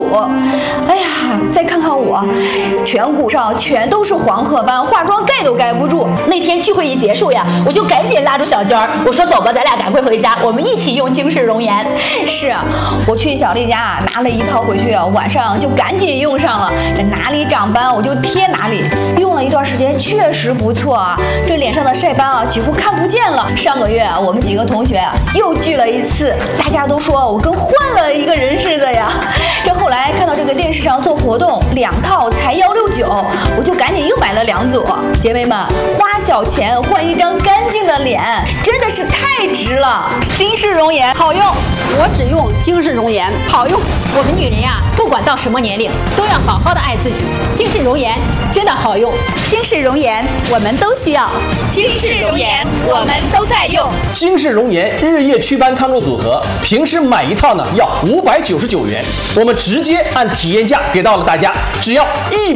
哎呀，再看看我，颧骨上全都是黄褐斑，化妆盖都盖不住。 那天聚会一结束呀，我就赶紧拉住小娟儿，我说走吧，咱俩赶快回家，我们一起用精氏容颜。 是，我去小丽家拿了一套回去，晚上就赶紧用上了。这哪里长斑我就贴哪里，用了一段时间确实不错啊，这脸上的晒斑啊几乎看不见了。上个月我们几个同学又聚了一次，大家都说我跟换了一个人似的呀。这后来看到这个电视上做活动，2套才169，我就赶紧又买了2组。姐妹们，花小钱换一张干净的脸，真的是太值了。 精氏容颜好用，我只用精氏容颜，好用。 我们女人呀，不管到什么年龄，都要好好的爱自己。精氏容颜真的好用， 精氏容颜我们都需要， 精氏容颜我们都在用。 精氏容颜日夜祛斑抗皱组合，平时买一套呢要599元，我们直接按体验价给到了大家，只要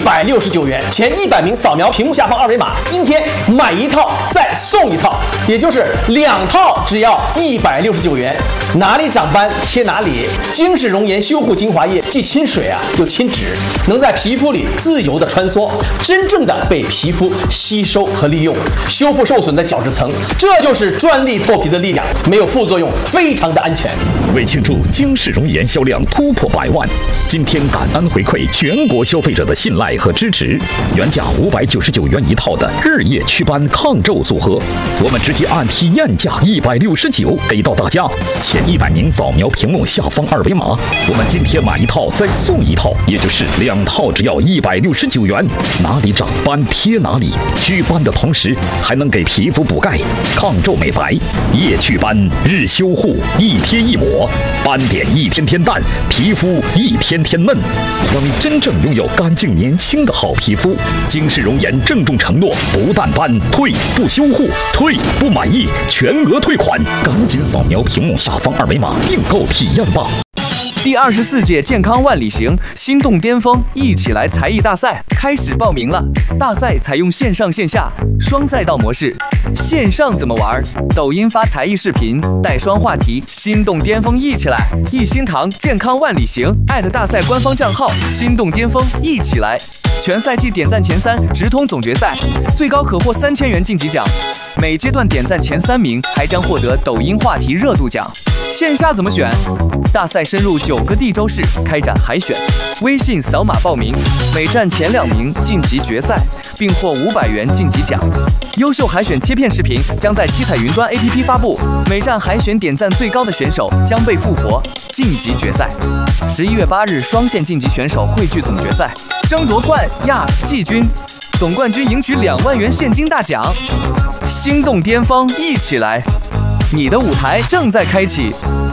169元。前100名扫描屏幕下方2维码，今天买一套再送一套，也就是2套只要169元。哪里长斑贴哪里。精氏容颜修护精华液既亲水又亲脂，能在皮肤里自由的穿梭，真正的被皮肤吸收和利用，修复受损的角质层。这就是专利脱皮的力量，没有副作用，非常的安全。 为庆祝精氏容颜销量突破100万，今天感恩回馈全国消费者的信赖和支持，原价599元一套的日夜祛斑抗皱组合，我们直接按体验价169给到大家。前100名扫描屏幕下方2维码，我们今天买一套再送一套，也就是2套只要169元。哪里长斑贴哪里，祛斑的同时还能给皮肤补钙、抗皱美白，夜祛斑日修护，一贴一抹，斑点一天天淡，皮肤一天天嫩，让你真正拥有干净年轻的好皮肤。精氏容颜郑重承诺，不淡斑，退不修护，退不满意全额退款，赶紧扫描屏幕下方2维码订购体验吧。 第24届健康万里行心动巅峰一起来才艺大赛开始报名了。大赛采用线上线下双赛道模式。线上怎么玩？抖音发才艺视频，带双话题，心动巅峰一起来。一心堂健康万里行大赛官方账号心动巅峰一起来。全赛季点赞前3直通总决赛，最高可获3000元晋级奖。每阶段点赞前3名还将获得抖音话题热度奖。线下怎么选？大赛深入9个地州市开展海选，微信扫码报名，每站前2名晋级决赛，并获500元晋级奖。优秀海选切片视频将在七彩云端 APP 发布，每站海选点赞最高的选手将被复活晋级决赛。11月8日双线晋级选手汇聚总决赛，争夺冠亚季军，总冠军赢取2万元现金大奖。心动巅峰一起来，你的舞台正在开启。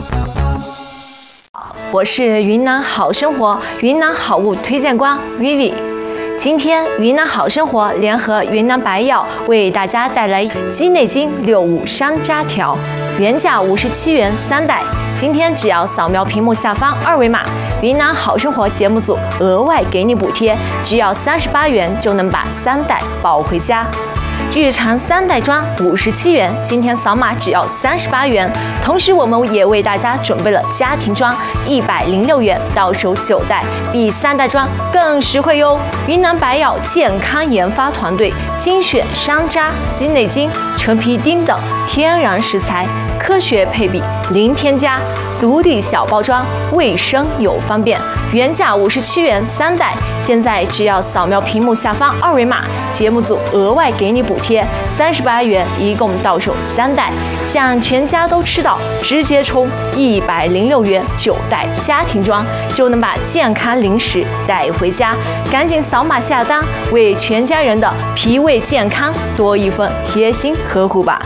我是云南好生活云南好物推荐官 Vivi。今天云南好生活联合云南白药为大家带来鸡内金65山楂条，原价57元3袋，今天只要扫描屏幕下方2维码，云南好生活节目组额外给你补贴，只要38元就能把3袋抱回家。日常3袋装57元，今天扫码只要38元。同时，我们也为大家准备了家庭装106元，到手9袋，比3袋装更实惠哟。云南白药健康研发团队精选山楂、鸡内金、陈皮丁等天然食材，科学配比，零添加，独立小包装，卫生又方便。原价57元3袋，现在只要扫描屏幕下方2维码，节目组额外给你补贴38元，一共到手3袋，想全家都吃到，直接充106元9袋家庭装，就能把健康零食带回家。赶紧扫码下单，为全家人的脾胃健康多一份贴心呵护吧。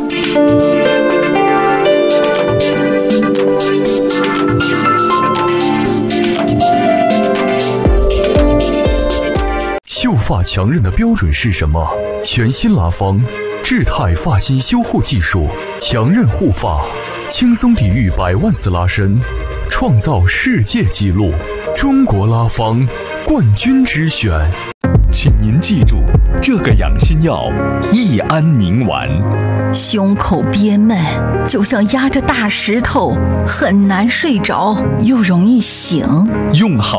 秀发强韧的标准是什么？全新拉芳智泰发型修护技术，强韧护发，轻松抵御100万次拉伸，创造世界纪录。中国拉芳冠军之选。 请您记住这个养心药益安宁丸。 胸口憋闷，就像压着大石头，很难睡着，又容易醒。 用好